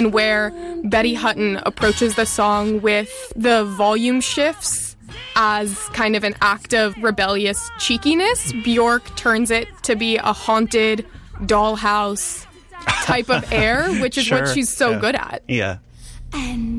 and where Betty Hutton approaches the song with the volume shifts as kind of an act of rebellious cheekiness, Bjork turns it to be a haunted dollhouse type of air, which is Sure. what she's so good at. Yeah. And